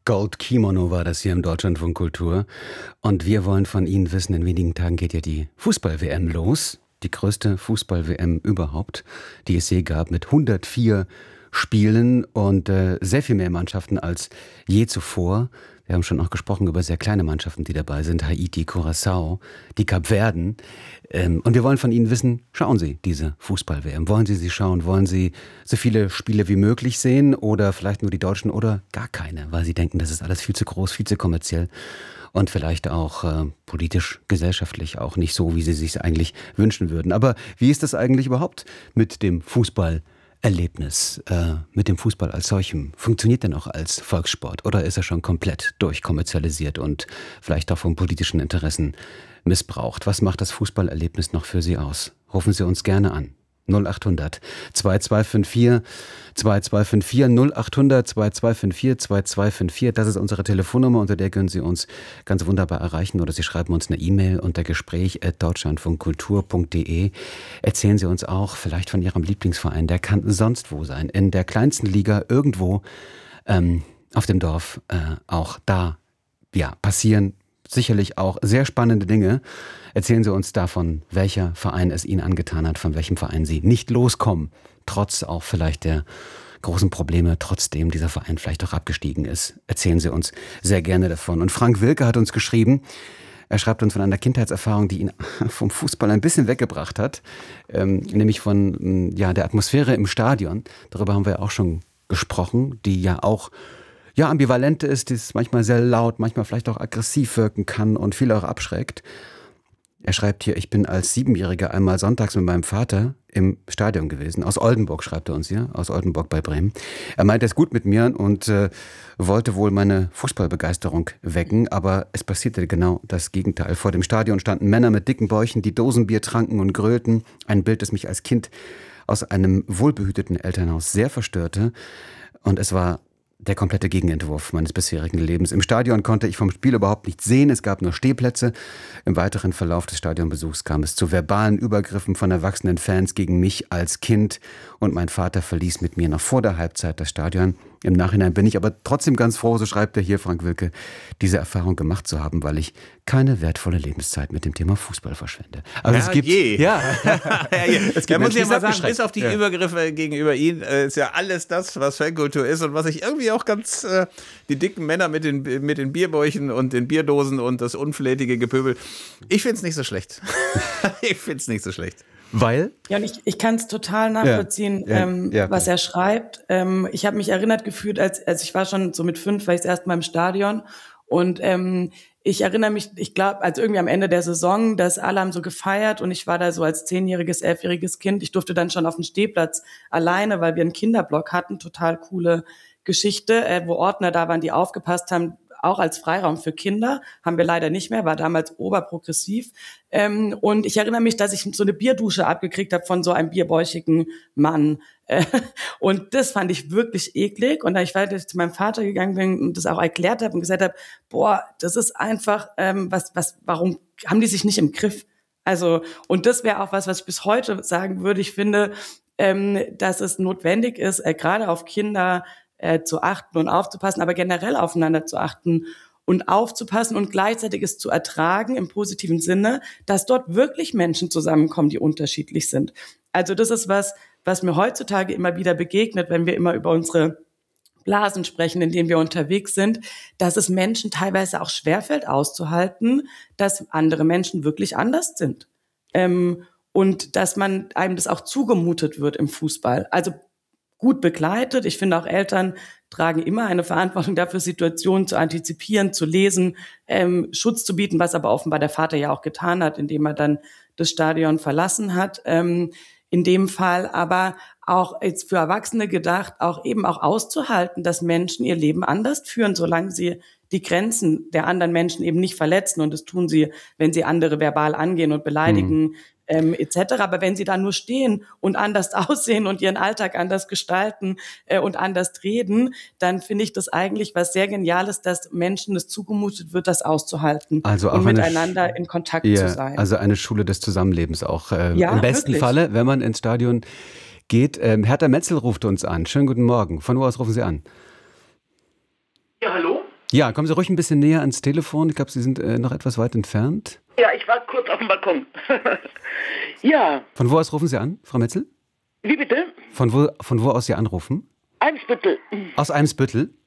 Gold Kimono war das hier im Deutschlandfunk Kultur. Und wir wollen von Ihnen wissen, in wenigen Tagen geht ja die Fußball-WM los. Die größte Fußball-WM überhaupt, die es je gab, mit 104 Spielen und sehr viel mehr Mannschaften als je zuvor. Wir haben schon auch gesprochen über sehr kleine Mannschaften, die dabei sind. Haiti, Curaçao, die Kapverden. Und wir wollen von Ihnen wissen, schauen Sie diese Fußball-WM? Wollen Sie sie schauen? Wollen Sie so viele Spiele wie möglich sehen? Oder vielleicht nur die Deutschen oder gar keine? Weil Sie denken, das ist alles viel zu groß, viel zu kommerziell. Und vielleicht auch politisch, gesellschaftlich auch nicht so, wie Sie sich eigentlich wünschen würden. Aber wie ist das eigentlich überhaupt mit dem Fußballerlebnis, mit dem Fußball als solchem? Funktioniert er noch als Volkssport oder ist er schon komplett durchkommerzialisiert und vielleicht auch von politischen Interessen missbraucht? Was macht das Fußballerlebnis noch für Sie aus? Rufen Sie uns gerne an. 0800 2254 2254 0800 2254 2254. Das ist unsere Telefonnummer, unter der können Sie uns ganz wunderbar erreichen oder Sie schreiben uns eine E-Mail unter gespräch@deutschlandfunkkultur.de. Erzählen Sie uns auch vielleicht von Ihrem Lieblingsverein, der kann sonst wo sein, in der kleinsten Liga irgendwo auf dem Dorf, auch da passieren sicherlich auch sehr spannende Dinge. Erzählen Sie uns davon, welcher Verein es Ihnen angetan hat, von welchem Verein Sie nicht loskommen, trotz auch vielleicht der großen Probleme, trotzdem dieser Verein vielleicht auch abgestiegen ist. Erzählen Sie uns sehr gerne davon. Und Frank Wilke hat uns geschrieben, er schreibt uns von einer Kindheitserfahrung, die ihn vom Fußball ein bisschen weggebracht hat, nämlich von der Atmosphäre im Stadion. Darüber haben wir auch schon gesprochen, die ja auch ambivalent ist, die ist manchmal sehr laut, manchmal vielleicht auch aggressiv wirken kann und viel auch abschreckt. Er schreibt hier, ich bin als 7-Jähriger einmal sonntags mit meinem Vater im Stadion gewesen. Aus Oldenburg schreibt er uns hier, aus Oldenburg bei Bremen. Er meinte es gut mit mir und wollte wohl meine Fußballbegeisterung wecken, aber es passierte genau das Gegenteil. Vor dem Stadion standen Männer mit dicken Bäuchen, die Dosenbier tranken und grölten. Ein Bild, das mich als Kind aus einem wohlbehüteten Elternhaus sehr verstörte. Und es war der komplette Gegenentwurf meines bisherigen Lebens. Im Stadion konnte ich vom Spiel überhaupt nichts sehen. Es gab nur Stehplätze. Im weiteren Verlauf des Stadionbesuchs kam es zu verbalen Übergriffen von erwachsenen Fans gegen mich als Kind. Und mein Vater verließ mit mir noch vor der Halbzeit das Stadion. Im Nachhinein bin ich aber trotzdem ganz froh, so schreibt er hier, Frank Wilke, diese Erfahrung gemacht zu haben, weil ich keine wertvolle Lebenszeit mit dem Thema Fußball verschwende. Also es gibt, es gibt, muss ich mal sagen, bis auf die Übergriffe gegenüber ihm, ist ja alles das, was Fankultur ist und was ich irgendwie auch ganz, die dicken Männer mit den Bierbäuchen und den Bierdosen und das unflätige Gepöbel, ich finde es nicht so schlecht. Weil? Ja, und ich kann es total nachvollziehen, was er schreibt. Ich habe mich erinnert gefühlt, als ich war schon so mit 5, war ich das erste Mal im Stadion und ich erinnere mich, ich glaube, als irgendwie am Ende der Saison, dass alle haben so gefeiert und ich war da so als 10-jähriges, 11-jähriges Kind. Ich durfte dann schon auf dem Stehplatz alleine, weil wir einen Kinderblock hatten, total coole Geschichte, wo Ordner da waren, die aufgepasst haben, auch als Freiraum für Kinder, haben wir leider nicht mehr, war damals oberprogressiv. Und ich erinnere mich, dass ich so eine Bierdusche abgekriegt habe von so einem bierbäuchigen Mann. Und das fand ich wirklich eklig. Und da ich weiter zu meinem Vater gegangen bin und das auch erklärt habe und gesagt habe, boah, das ist einfach, warum haben die sich nicht im Griff? Also, und das wäre auch was ich bis heute sagen würde. Ich finde, dass es notwendig ist, gerade auf Kinder zu achten und aufzupassen, aber generell aufeinander zu achten und aufzupassen und gleichzeitig es zu ertragen im positiven Sinne, dass dort wirklich Menschen zusammenkommen, die unterschiedlich sind. Also das ist was mir heutzutage immer wieder begegnet, wenn wir immer über unsere Blasen sprechen, in denen wir unterwegs sind, dass es Menschen teilweise auch schwerfällt auszuhalten, dass andere Menschen wirklich anders sind. Und dass man einem das auch zugemutet wird im Fußball. Also gut begleitet. Ich finde auch Eltern tragen immer eine Verantwortung dafür, Situationen zu antizipieren, zu lesen, Schutz zu bieten, was aber offenbar der Vater ja auch getan hat, indem er dann das Stadion verlassen hat. In dem Fall aber auch jetzt für Erwachsene gedacht, auch eben auch auszuhalten, dass Menschen ihr Leben anders führen, solange sie die Grenzen der anderen Menschen eben nicht verletzen. Und das tun sie, wenn sie andere verbal angehen und beleidigen, etc. Aber wenn sie da nur stehen und anders aussehen und ihren Alltag anders gestalten und anders reden, dann finde ich das eigentlich was sehr Geniales, dass Menschen es zugemutet wird, das auszuhalten also und miteinander in Kontakt zu sein. Also eine Schule des Zusammenlebens auch. Im besten Falle, wenn man ins Stadion geht. Hertha Metzel ruft uns an. Schönen guten Morgen. Von wo aus rufen Sie an? Ja, hallo? Ja, kommen Sie ruhig ein bisschen näher ans Telefon. Ich glaube, Sie sind noch etwas weit entfernt. Ja, ich war kurz auf dem Balkon. Ja. Von wo aus rufen Sie an, Frau Metzel? Wie bitte? Von wo aus Sie anrufen? Eimsbüttel. Aus Eimsbüttel?